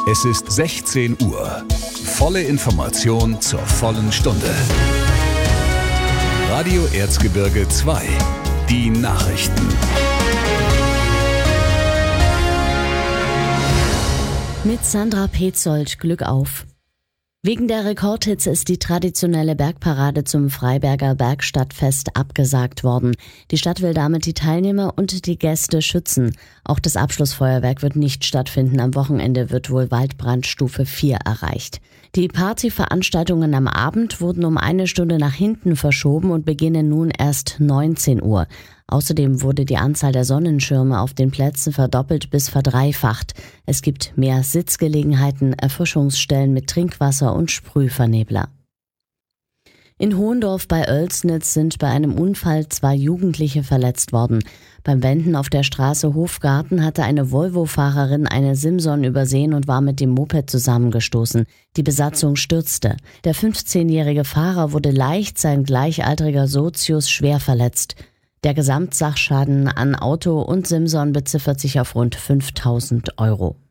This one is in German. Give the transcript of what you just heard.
Es ist 16 Uhr. Volle Information zur vollen Stunde. Radio Erzgebirge 2. Die Nachrichten. Mit Sandra Petzold, Glück auf. Wegen der Rekordhitze ist die traditionelle Bergparade zum Freiberger Bergstadtfest abgesagt worden. Die Stadt will damit die Teilnehmer und die Gäste schützen. Auch das Abschlussfeuerwerk wird nicht stattfinden. Am Wochenende wird wohl Waldbrandstufe 4 erreicht. Die Partyveranstaltungen am Abend wurden um 1 Stunde nach hinten verschoben und beginnen nun erst 19 Uhr. Außerdem wurde die Anzahl der Sonnenschirme auf den Plätzen verdoppelt bis verdreifacht. Es gibt mehr Sitzgelegenheiten, Erfrischungsstellen mit Trinkwasser und Sprühvernebler. In Hohendorf bei Oelsnitz sind bei einem Unfall 2 Jugendliche verletzt worden. Beim Wenden auf der Straße Hofgarten hatte eine Volvo-Fahrerin eine Simson übersehen und war mit dem Moped zusammengestoßen. Die Besatzung stürzte. Der 15-jährige Fahrer wurde leicht, sein gleichaltriger Sozius schwer verletzt. Der Gesamtsachschaden an Auto und Simson beziffert sich auf rund 5.000 Euro.